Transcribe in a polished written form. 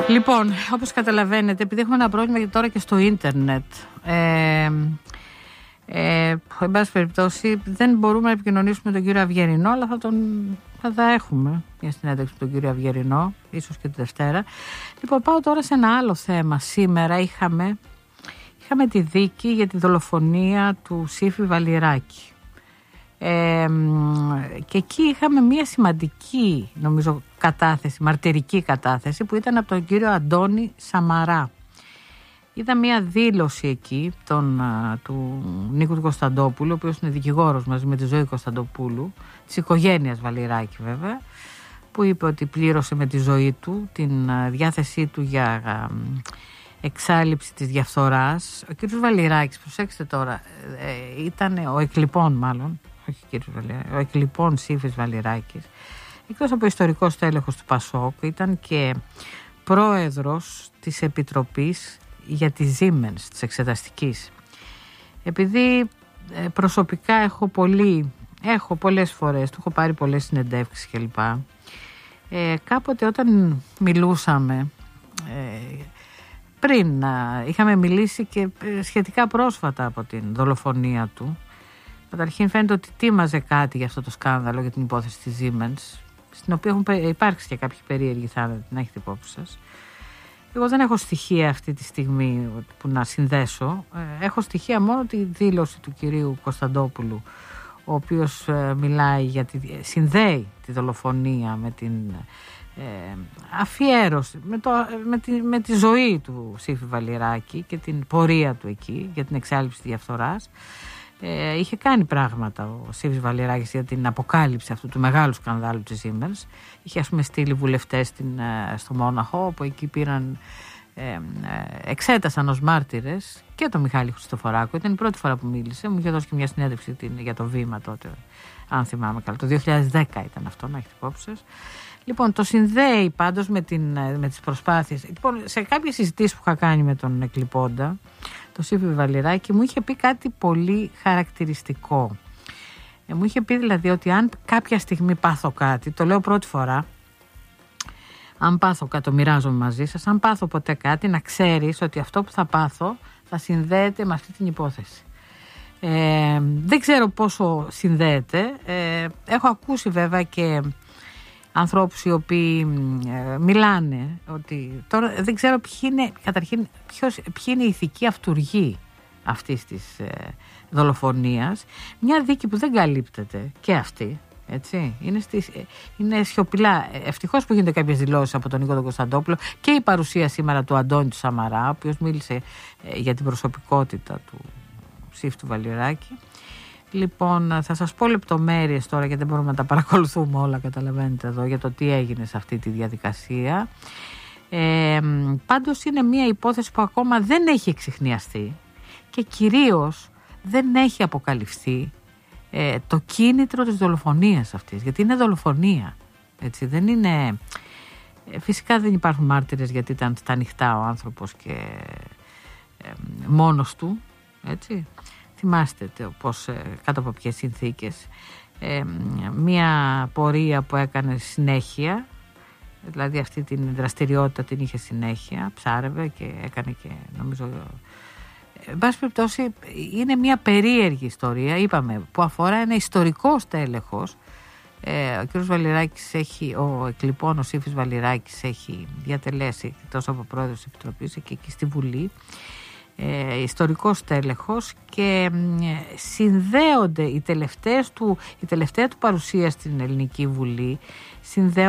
Λοιπόν, όπως καταλαβαίνετε, επειδή έχουμε ένα πρόβλημα και τώρα και στο ίντερνετ, εν πάση περιπτώσει δεν μπορούμε να επικοινωνήσουμε με τον κύριο Αυγερινό, αλλά θα έχουμε μια συνέντευξη με τον κύριο Αυγερινό, ίσως και τη Δευτέρα. Λοιπόν, πάω τώρα σε ένα άλλο θέμα. Σήμερα είχαμε τη δίκη για τη δολοφονία του Σύφη Βαλιράκη. Και εκεί είχαμε μια σημαντική, νομίζω, μαρτυρική κατάθεση που ήταν από τον κύριο Αντώνη Σαμαρά. Είδα μια δήλωση εκεί του Νίκου του Κωνσταντόπουλου, ο οποίος είναι δικηγόρος μαζί με τη Ζωή Κωνσταντοπούλου, της οικογένειας Βαλιράκη βέβαια, που είπε ότι πλήρωσε με τη ζωή του την διάθεσή του για εξάλειψη της διαφθοράς. Ο κύριος Βαλιράκης, προσέξτε τώρα, ήταν ο εκλειπών μάλλον, όχι κύριος Βαλιράκης, ο εκλειπών Σύφης Βαλιράκης, εκτός από ιστορικός τέλεχος του Πασόκ, ήταν και πρόεδρος της Επιτροπής για τη Siemens, της εξεταστικής. Επειδή προσωπικά έχω πολλές φορές, του έχω πάρει πολλές συνεντεύξεις κλπ. Κάποτε όταν μιλούσαμε, πριν είχαμε μιλήσει και σχετικά πρόσφατα από την δολοφονία του. Καταρχήν φαίνεται ότι τίμαζε κάτι για αυτό το σκάνδαλο, για την υπόθεση της Siemens, στην οποία έχουν υπάρξει και κάποιοι περίεργοι θάνατοι, να έχετε υπόψη σας. Εγώ δεν έχω στοιχεία αυτή τη στιγμή που να συνδέσω. Έχω στοιχεία μόνο τη δήλωση του κυρίου Κωνσταντόπουλου, ο οποίος συνδέει τη δολοφονία με την αφιέρωση, με τη ζωή του Σύφη Βαλιράκη και την πορεία του εκεί για την εξάλειψη της διαφθοράς. Είχε κάνει πράγματα ο Σύφης Βαλιράκης για την αποκάλυψη αυτού του μεγάλου σκανδάλου της Siemens. Είχε στείλει βουλευτές στο Μόναχο, όπου εκεί εξέτασαν ως μάρτυρες και τον Μιχάλη Χριστοφοράκο. Ήταν η πρώτη φορά που μίλησε. Μου είχε δώσει και μια συνέντευξη για το Βήμα τότε, αν θυμάμαι καλά. Το 2010 ήταν αυτό, να έχετε υπόψη σας. Λοιπόν, το συνδέει πάντως με τις προσπάθειες. Λοιπόν, σε κάποιες συζητήσεις που είχα κάνει με τον εκλειπώντα, τον Σύφη Βαλιράκη, μου είχε πει κάτι πολύ χαρακτηριστικό. Μου είχε πει δηλαδή ότι αν κάποια στιγμή πάθω κάτι, το λέω πρώτη φορά, αν πάθω κάτι, το μοιράζομαι μαζί σας, αν πάθω ποτέ κάτι, να ξέρεις ότι αυτό που θα πάθω θα συνδέεται με αυτή την υπόθεση. Δεν ξέρω πόσο συνδέεται. Έχω ακούσει βέβαια και ανθρώπους οι οποίοι μιλάνε ότι τώρα δεν ξέρω ποιοι είναι οι ηθικοί αυτουργοί αυτής της δολοφονίας. Μια δίκη που δεν καλύπτεται και αυτή, έτσι, είναι σιωπηλά. Ευτυχώς που γίνονται κάποιες δηλώσεις από τον Νίκο τον Κωνσταντόπουλο και η παρουσία σήμερα του Αντώνη του Σαμαρά, ο οποίος μίλησε για την προσωπικότητα του Σύφη του Βαλιράκη. Λοιπόν, θα σας πω λεπτομέρειες τώρα, γιατί δεν μπορούμε να τα παρακολουθούμε όλα, καταλαβαίνετε εδώ, για το τι έγινε σε αυτή τη διαδικασία. Πάντως είναι μια υπόθεση που ακόμα δεν έχει εξιχνιαστεί και κυρίως δεν έχει αποκαλυφθεί το κίνητρο της δολοφονίας αυτής, γιατί είναι δολοφονία, έτσι, δεν είναι... Φυσικά δεν υπάρχουν μάρτυρες, γιατί ήταν στα ανοιχτά ο άνθρωπος και μόνος του, έτσι. Θυμάστε πώς, κάτω από ποιες συνθήκες, μία πορεία που έκανε συνέχεια, δηλαδή αυτή την δραστηριότητα την είχε συνέχεια, ψάρευε και έκανε και νομίζω... Εν πάση περιπτώσει είναι μια περίεργη ιστορία, είπαμε, που αφορά ένα ιστορικό στέλεχος. Ο κ. Βαλιράκης ο εκλειπών, ο Σύφης Βαλιράκης, έχει διατελέσει τόσο από πρόεδρος της Επιτροπής και εκεί στη Βουλή, ιστορικός τέλεχος, και συνδέονται η τελευταία του παρουσία στην Ελληνική Βουλή, συνδέονται